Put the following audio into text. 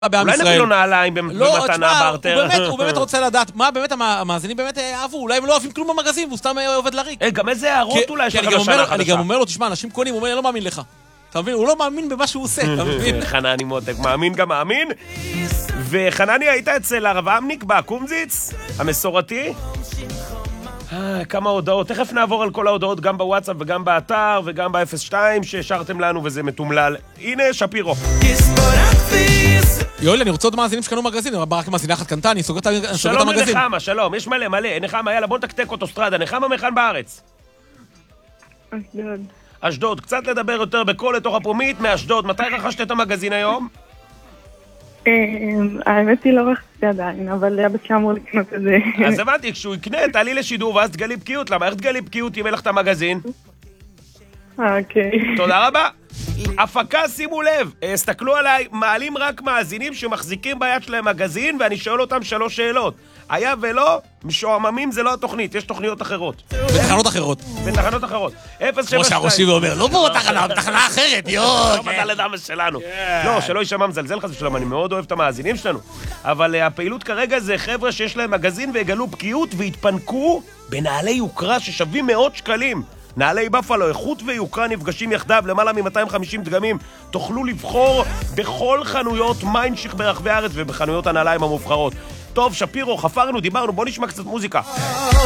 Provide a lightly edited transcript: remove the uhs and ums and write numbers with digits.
אולי נביא לו נעליים במתנה בארטר. הוא באמת רוצה לדעת מה באמת המאזינים באמת אהבו, אולי הם לא אוהבים כלום במגזין והוא סתם עובד לריק. גם איזה הערות אולי יש לכם בשנה החדשה. אני גם אומר לו, תשמע, אנשים קונים, הוא אומר, אני לא מאמין לך. אתה מבין? הוא לא מאמין במה שהוא עושה, אתה מבין? חנני מותק, מאמין גם מאמין. וחנני, היית אצל הרב אמניק בקומזיץ המסורתי? כמה הודעות, תכף נעבור על כל ההודעות גם בוואטסאפ וגם באתר וגם ב-02 שהשארתם לנו וזה מתומלל. הנה שפירו. יואל, אני רוצה עוד מאזינים שקנו מגזין, רק מאזינה אחת קנתה, אני סוגר את המגזין. שלום לנחמה, שלום, יש מלא, נחמה, יאללה, בוא נתקתק אוטוסטרדה. נחמה מכאן בארץ? אשדוד. אשדוד, קצת לדבר יותר בקול לתוך הפומית מאשדוד. מתי רכשת את המגזין היום? האמת היא לא רכשתי עדיין, אבל אבא שאמור לקנות את זה. אז הבנתי, כשהוא יקנה, תעלי לשידור ואז תגלי בקיאות. למה? איך תגלי בקיאות אם אין לך את המגזין? אוקיי. תודה רבה. הפקה, שימו לב, הסתכלו עליי, מעלים רק מאזינים שמחזיקים ביד שלהם מגזין, ואני שואל אותם 3 שאלות. היה ולא, משועממים זה לא התוכנית, יש תוכניות אחרות. בתחנות אחרות. בתחנות אחרות. 072. כמו שהראשי ואומר, לא פה בתחנה אחרת, יואו. לא בדל לדמס שלנו. לא, שלא יישמע מזלזל חס ושלום, אני מאוד אוהב את המאזינים שלנו. אבל הפעילות כרגע זה חבר'ה שיש להם מגזין והגלו בקיאות והתפנקו בנעלי יוקרה ששווים מאות שקלים. נעלי בפלו, איכות ויוקרה נפגשים יחדיו, למעלה מ-250 דגמים. תוכלו לבחור בכל חנויות מיינשיך ברחבי הארץ ובחנויות הנעליים המובחרות. טוב, שפירו, חפרנו, דיברנו, בוא נשמע קצת מוזיקה.